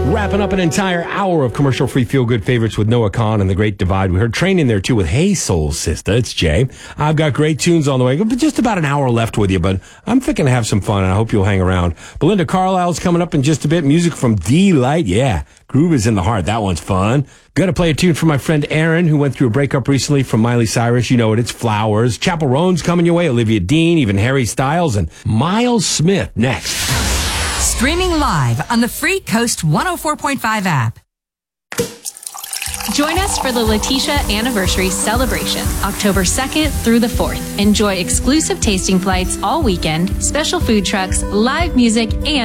Wrapping up an entire hour of commercial-free feel-good favorites with Noah Kahan and The Great Divide. We heard Training there, too, with Hey Soul Sister. It's Jay. I've got great tunes on the way. Just about an hour left with you, but I'm thinking to have some fun, and I hope you'll hang around. Belinda Carlisle's coming up in just a bit. Music from D-Light. Yeah, Groove is in the Heart. That one's fun. Got to play a tune for my friend Aaron, who went through a breakup recently from Miley Cyrus. You know it. It's Flowers. Chapel Roan's coming your way. Olivia Dean, even Harry Styles, and Miles Smith next. Streaming live on the free Coast 104.5 app. Join us for the Letitia Anniversary Celebration, October 2nd through the 4th. Enjoy exclusive tasting flights all weekend, special food trucks, live music, and